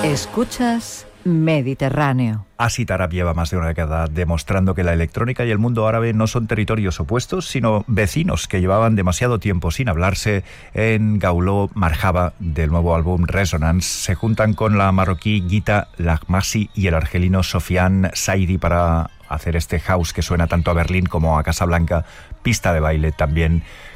Escuchas Mediterráneo. Asit Arab lleva más de una década demostrando que la electrónica y el mundo árabe no son territorios opuestos, sino vecinos que llevaban demasiado tiempo sin hablarse. En Gauló Marhaba, del nuevo álbum Resonance, se juntan con la marroquí Gita Lahmasi y el argelino Sofiane Saidi para hacer este house que suena tanto a Berlín como a Casablanca, pista de baile también,